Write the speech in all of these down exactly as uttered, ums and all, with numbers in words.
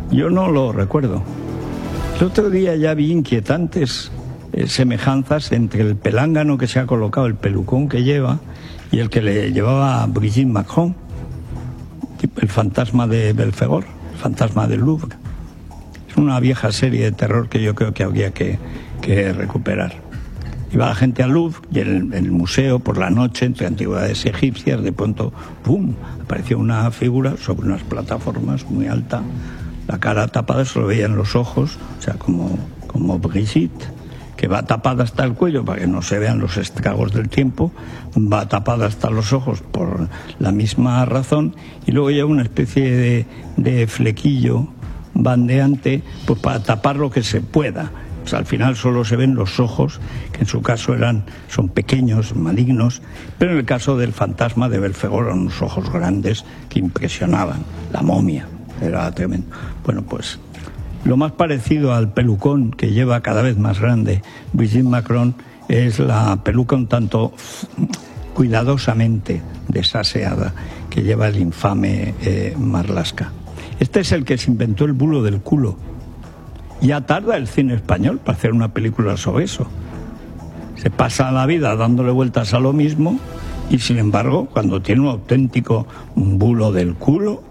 Yo no lo recuerdo. El otro día ya vi inquietantes eh, semejanzas entre el pelángano que se ha colocado, el pelucón que lleva, y el que le llevaba a Brigitte Macron, el fantasma de Belfegor, el fantasma del Louvre. Es una vieja serie de terror que yo creo que habría que, que recuperar. Iba la gente al Louvre y en el, en el museo por la noche, entre antigüedades egipcias, de pronto, ¡pum!, apareció una figura sobre unas plataformas muy alta, la cara tapada, solo veían los ojos, o sea, como, como Brigitte, que va tapada hasta el cuello para que no se vean los estragos del tiempo, va tapada hasta los ojos por la misma razón, y luego lleva una especie de, de flequillo bandeante pues para tapar lo que se pueda. Pues al final solo se ven los ojos, que en su caso eran, son pequeños, malignos, pero en el caso del fantasma de Belfegor eran unos ojos grandes que impresionaban. La momia era tremendo. Bueno, pues lo más parecido al pelucón que lleva cada vez más grande Brigitte Macron es la peluca un tanto cuidadosamente desaseada que lleva el infame eh, Marlaska. Este es el que se inventó el bulo del culo. Ya tarda el cine español para hacer una película sobre eso. Se pasa la vida dándole vueltas a lo mismo y, sin embargo, cuando tiene un auténtico bulo del culo,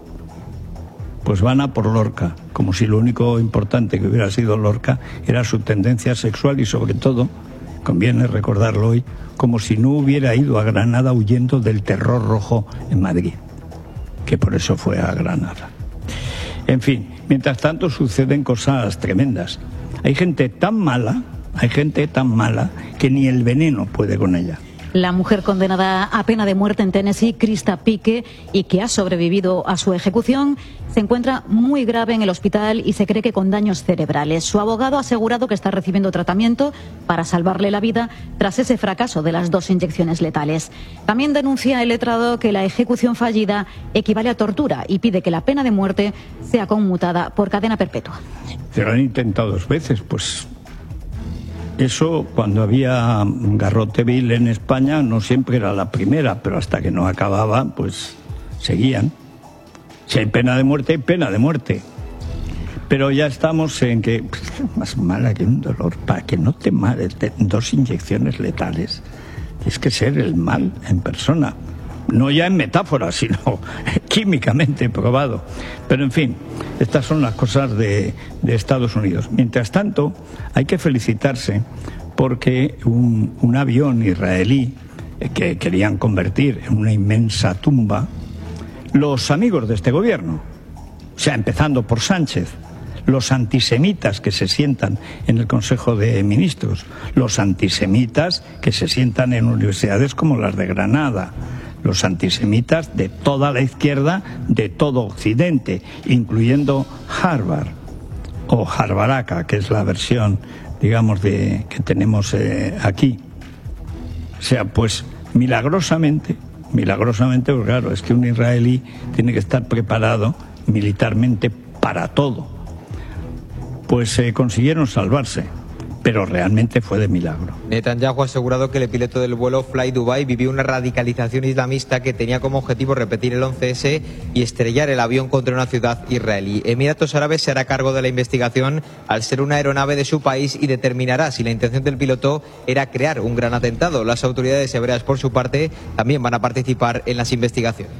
pues van a por Lorca, como si lo único importante que hubiera sido Lorca era su tendencia sexual y, sobre todo, conviene recordarlo hoy, como si no hubiera ido a Granada huyendo del terror rojo en Madrid, que por eso fue a Granada. En fin, mientras tanto suceden cosas tremendas. Hay gente tan mala, hay gente tan mala que ni el veneno puede con ella. La mujer condenada a pena de muerte en Tennessee, Krista Pique, y que ha sobrevivido a su ejecución, se encuentra muy grave en el hospital y se cree que con daños cerebrales. Su abogado ha asegurado que está recibiendo tratamiento para salvarle la vida tras ese fracaso de las dos inyecciones letales. También denuncia el letrado que la ejecución fallida equivale a tortura y pide que la pena de muerte sea conmutada por cadena perpetua. Se lo han intentado dos veces, pues... Eso, cuando había garrote vil en España, no siempre era la primera, pero hasta que no acababa, pues seguían. Si hay pena de muerte, hay pena de muerte. Pero ya estamos en que pues, más mala que un dolor, para que no te mates, dos inyecciones letales. Tienes que ser el mal en persona. No ya en metáfora, sino químicamente probado. Pero en fin, estas son las cosas de, de Estados Unidos. Mientras tanto, hay que felicitarse porque un, un avión israelí que querían convertir en una inmensa tumba, los amigos de este gobierno, o sea, empezando por Sánchez, los antisemitas que se sientan en el Consejo de Ministros, los antisemitas que se sientan en universidades como las de Granada, los antisemitas de toda la izquierda, de todo Occidente, incluyendo Harvard o Harvaraca, que es la versión, digamos, de que tenemos eh, aquí. O sea, pues milagrosamente, milagrosamente, porque claro, es que un israelí tiene que estar preparado militarmente para todo. Pues eh, consiguieron salvarse. Pero realmente fue de milagro. Netanyahu ha asegurado que el piloto del vuelo Fly Dubai vivió una radicalización islamista que tenía como objetivo repetir el once ese y estrellar el avión contra una ciudad israelí. Emiratos Árabes se hará cargo de la investigación al ser una aeronave de su país y determinará si la intención del piloto era crear un gran atentado. Las autoridades hebreas, por su parte, también van a participar en las investigaciones.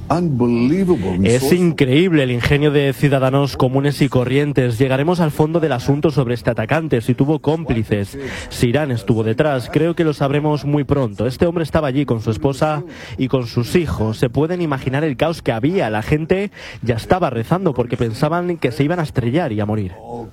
Es increíble el ingenio de ciudadanos comunes y corrientes. Llegaremos al fondo del asunto sobre este atacante, si tuvo cómplices, si Irán estuvo detrás. Creo que lo sabremos muy pronto. Este hombre estaba allí con su esposa y con sus hijos. Se pueden imaginar el caos que había. La gente ya estaba rezando porque pensaban que se iban a estrellar y a morir.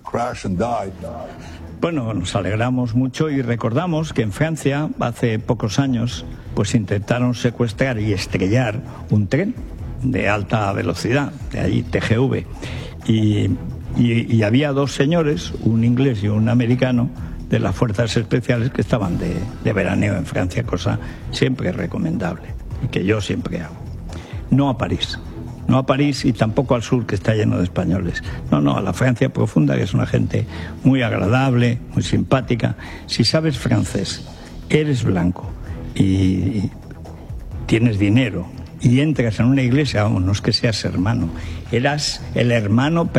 Bueno, nos alegramos mucho y recordamos que en Francia, hace pocos años, pues intentaron secuestrar y estrellar un tren de alta velocidad, de allí T G V. Y, y, y había dos señores, un inglés y un americano, de las fuerzas especiales que estaban de, de veraneo en Francia, cosa siempre recomendable y que yo siempre hago. No a París. No a París y tampoco al sur, que está lleno de españoles. No, no, a la Francia profunda, que es una gente muy agradable, muy simpática. Si sabes francés, eres blanco y tienes dinero y entras en una iglesia, vamos, no es que seas hermano, eras el hermano